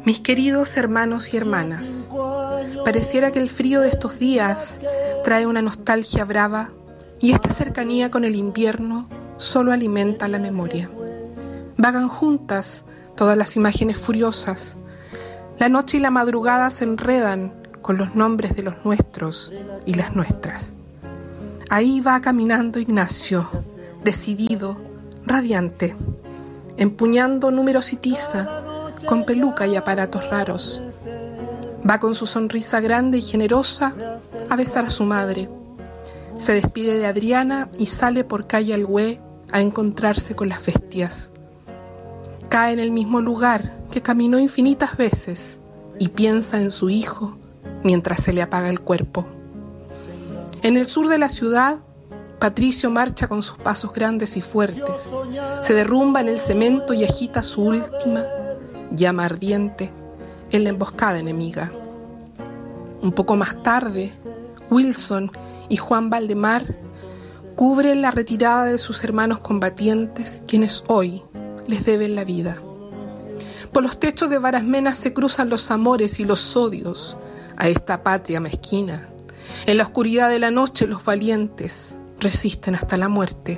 Mis queridos hermanos y hermanas, pareciera que el frío de estos días trae una nostalgia brava y esta cercanía con el invierno solo alimenta la memoria. Vagan juntas todas las imágenes furiosas. La noche y la madrugada se enredan con los nombres de los nuestros y las nuestras. Ahí va caminando Ignacio, decidido, radiante, empuñando números y tiza, con peluca y aparatos raros. Va con su sonrisa grande y generosa a besar a su madre. Se despide de Adriana y sale por calle Alhué a encontrarse con las bestias. Cae en el mismo lugar que caminó infinitas veces y piensa en su hijo mientras se le apaga el cuerpo. En el sur de la ciudad, Patricio marcha con sus pasos grandes y fuertes. Se derrumba en el cemento y agita su última llama ardiente en la emboscada enemiga. Un poco más tarde, Wilson y Juan Valdemar cubren la retirada de sus hermanos combatientes, quienes hoy les deben la vida. Por los techos de Barasmena se cruzan los amores y los odios a esta patria mezquina. En la oscuridad de la noche los valientes resisten hasta la muerte.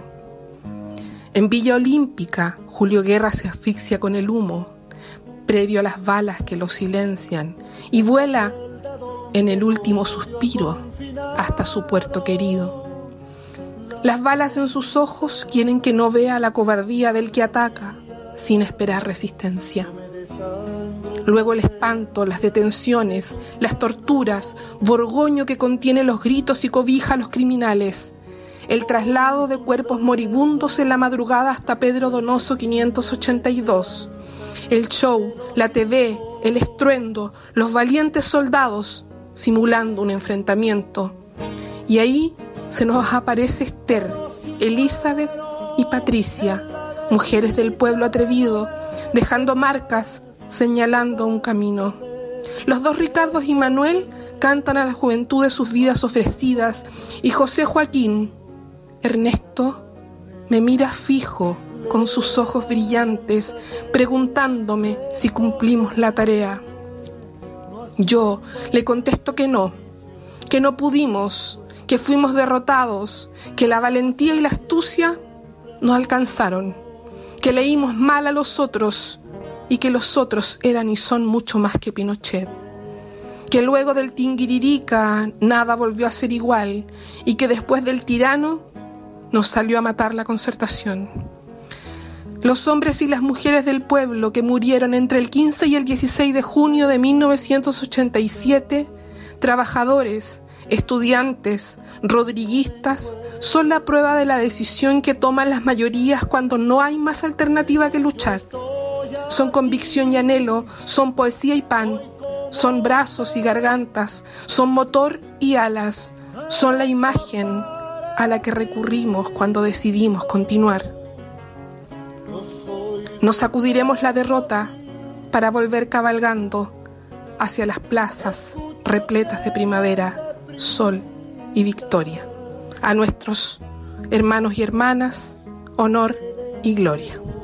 En Villa Olímpica, Julio Guerra se asfixia con el humo, previo a las balas que lo silencian, y vuela en el último suspiro hasta su puerto querido. Las balas en sus ojos quieren que no vea la cobardía del que ataca sin esperar resistencia. Luego el espanto, las detenciones, las torturas, Borgoño que contiene los gritos y cobija a los criminales, el traslado de cuerpos moribundos en la madrugada hasta Pedro Donoso 582, el show, la TV, el estruendo, los valientes soldados simulando un enfrentamiento. Y ahí se nos aparece Esther, Elizabeth y Patricia, mujeres del pueblo atrevido, dejando marcas, señalando un camino. Los dos Ricardos y Manuel cantan a la juventud de sus vidas ofrecidas, y José Joaquín, Ernesto, me mira fijo con sus ojos brillantes, preguntándome si cumplimos la tarea. Yo le contesto que no pudimos, que fuimos derrotados, que la valentía y la astucia nos alcanzaron, que leímos mal a los otros y que los otros eran y son mucho más que Pinochet, que luego del Tinguiririca nada volvió a ser igual y que después del tirano nos salió a matar la Concertación. Los hombres y las mujeres del pueblo que murieron entre el 15 y el 16 de junio de 1987, trabajadores, estudiantes, rodriguistas, son la prueba de la decisión que toman las mayorías cuando no hay más alternativa que luchar. Son convicción y anhelo, son poesía y pan, son brazos y gargantas, son motor y alas, son la imagen a la que recurrimos cuando decidimos continuar. Nos sacudiremos la derrota para volver cabalgando hacia las plazas repletas de primavera, sol y victoria. A nuestros hermanos y hermanas, honor y gloria.